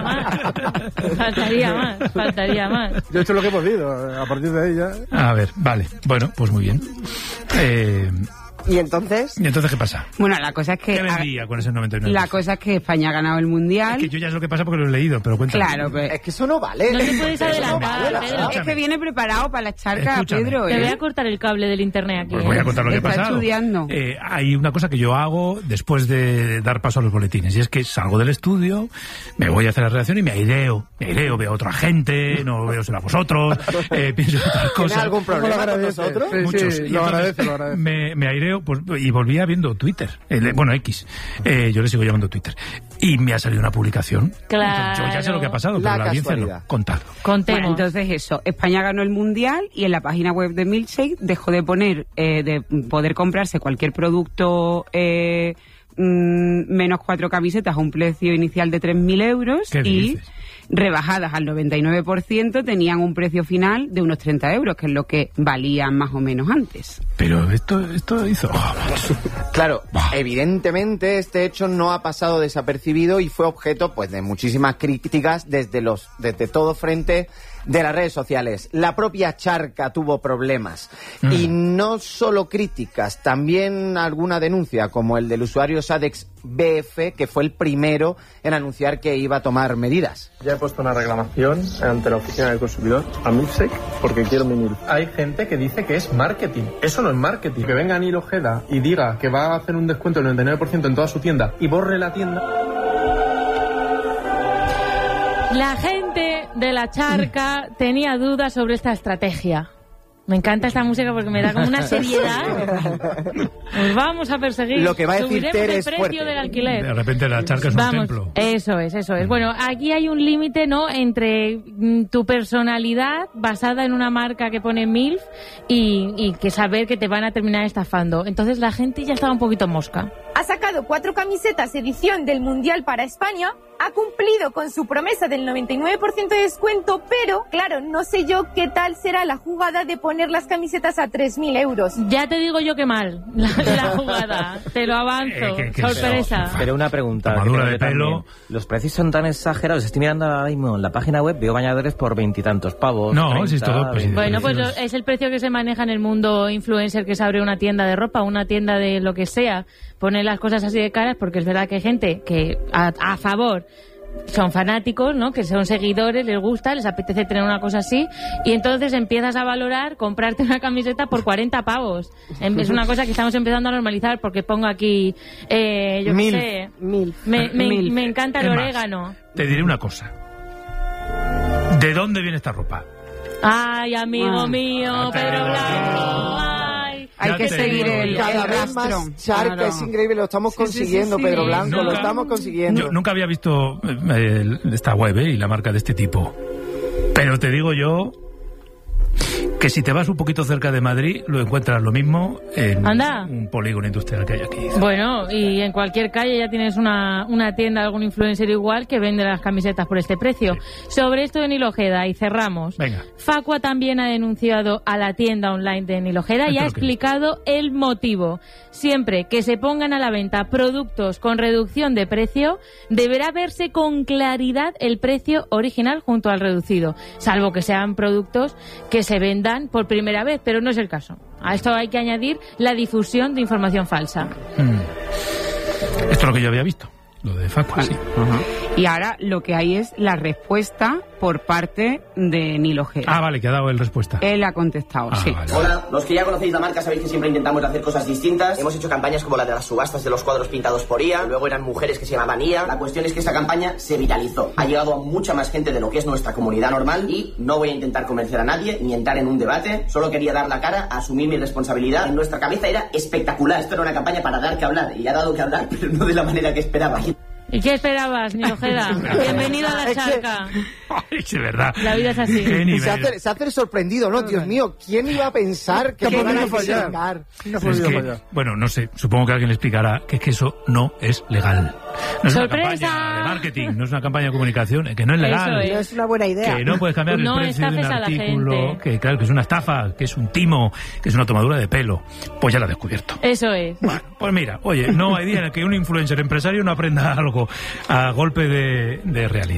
Faltaría más. Yo he hecho lo que he podido, a partir de ahí ya. A ver, vale. Bueno, pues muy bien. ¿Y entonces? ¿qué pasa? Bueno, la cosa es que... ¿Qué vendía con ese 99%? La cosa es que España ha ganado el Mundial. Es que yo ya sé lo que pasa porque lo he leído, pero cuéntame. Claro, pues... Es que eso no vale. No te puedes adelantar, Pedro. Es que viene preparado para la charca, Escúchame. Pedro. Te voy a cortar el cable del internet aquí. Pues voy a contar lo que ha Está pasado. estudiando. Hay una cosa que yo hago después de dar paso a los boletines, y es que salgo del estudio, me voy a hacer la redacción y me aireo, veo a otra gente, no veo a vosotros, pienso en otras cosas. ¿Tienes algún problema con nosotros? Sí, Muchos. sí, Y lo entonces, agradezco. Me aireo, pues, y volvía viendo Twitter, bueno, X, yo le sigo llamando Twitter, y me ha salido una publicación. Claro. Entonces, yo ya sé lo que ha pasado, La pero la audiencia no. casualidad. Contadlo. Contemos. Bueno, entonces eso, España ganó el Mundial y en la página web de Milkshake dejó de poner, de poder comprarse cualquier producto menos 4 camisetas a un precio inicial de 3.000 euros ¿Qué y dices? rebajadas al 99% tenían un precio final de unos 30 euros, que es lo que valían más o menos antes. Pero esto hizo... Claro, evidentemente este hecho no ha pasado desapercibido y fue objeto pues de muchísimas críticas desde todo frente de las redes sociales. La propia charca tuvo problemas y no solo críticas, también alguna denuncia, como el del usuario Sadex BF, que fue el primero en anunciar que iba a tomar medidas. Ya he puesto una reclamación ante la oficina del consumidor a Milkshake porque quiero mi milk. Hay gente que dice que es marketing. Eso no es marketing. Que venga Nil Ojeda y diga que va a hacer un descuento del 99% en toda su tienda y borre la tienda. La gente de la charca tenía dudas sobre esta estrategia. Me encanta esta música porque me da como una seriedad. Pues vamos a perseguir. Lo que va a decir Subiremos Tere el es precio fuerte. del alquiler. De repente la charca es un Vamos, templo. eso es. Bueno, aquí hay un límite, ¿no?, entre tu personalidad basada en una marca que pone MILF y que saber que te van a terminar estafando. Entonces la gente ya estaba un poquito mosca. Ha sacado 4 camisetas edición del Mundial para España, ha cumplido con su promesa del 99% de descuento, pero, claro, no sé yo qué tal será la jugada de poner las camisetas a 3.000 euros. Ya te digo yo que mal, la jugada. Te lo avanzo. Sorpresa. Pero una pregunta. Tomadura que de tengo pelo. también. Los precios son tan exagerados. Estoy mirando ahora mismo en la página web, veo bañadores por 20 y tantos pavos. No, 30, si es todo, pues, Bueno, pues precios. es el precio que se maneja en el mundo influencer, que se abre una tienda de ropa, una tienda de lo que sea. Pone las cosas así de caras porque es verdad que hay gente que a favor son fanáticos, ¿no?, que son seguidores, les gusta, les apetece tener una cosa así, y entonces empiezas a valorar comprarte una camiseta por 40 pavos. Es una cosa que estamos empezando a normalizar porque pongo aquí, yo qué sé, me encanta el Es más, orégano. te diré una cosa. ¿De dónde viene esta ropa? Ay, amigo mío, Pedro Blanco. Ay. Hay Ya que te seguir digo. el Cada vez rastro. más charca, Claro. es increíble, lo estamos consiguiendo, sí. Pedro Blanco, lo Nunca- estamos consiguiendo. Yo nunca había visto esta web y la marca de este tipo. Pero te digo yo que si te vas un poquito cerca de Madrid, lo encuentras lo mismo en Anda. un polígono industrial que hay aquí. Bueno, y en cualquier calle ya tienes una tienda, algún influencer igual, que vende las camisetas por este precio. Sobre esto de Nil Ojeda, y cerramos. Venga. Facua también ha denunciado a la tienda online de Nil Ojeda y ha ¿Esto qué es? explicado el motivo. Siempre que se pongan a la venta productos con reducción de precio, deberá verse con claridad el precio original junto al reducido, salvo que sean productos que se vendan por primera vez, pero no es el caso. A esto hay que añadir la difusión de información falsa. Esto es lo que yo había visto, lo de Facua, sí. Y ahora lo que hay es la respuesta por parte de Nil Ojeda. Ah, vale, que ha dado el respuesta. Él ha contestado, sí. Vale. Hola, los que ya conocéis la marca sabéis que siempre intentamos hacer cosas distintas. Hemos hecho campañas como la de las subastas de los cuadros pintados por IA, luego eran mujeres que se llamaban IA. La cuestión es que esta campaña se viralizó. Ha llegado a mucha más gente de lo que es nuestra comunidad normal y no voy a intentar convencer a nadie ni entrar en un debate. Solo quería dar la cara, asumir mi responsabilidad. En nuestra cabeza era espectacular. Esto era una campaña para dar que hablar y ha dado que hablar, pero no de la manera que esperaba. ¿Y qué esperabas, Nil Ojeda? Bienvenido a la charca. Es verdad. La vida es así. Qué nivel. Se hace el sorprendido, ¿no? Dios mío, ¿quién iba a pensar que Que ha iban a podido fallar. fallar? No ha Es podido que, fallar. bueno, no sé, supongo que alguien le explicará que es que eso no es legal. No es ¡Sorpresa! una campaña de marketing, no es una campaña de comunicación, que no es legal. Eso No es una buena idea. Que no puedes cambiar No el precio de un estafes a la artículo, gente. que claro, que es una estafa, que es un timo, que es una tomadura de pelo. Pues ya lo he descubierto. Eso es. Bueno, pues mira, oye, no hay día en el que un influencer empresario no aprenda algo a golpe de realidad.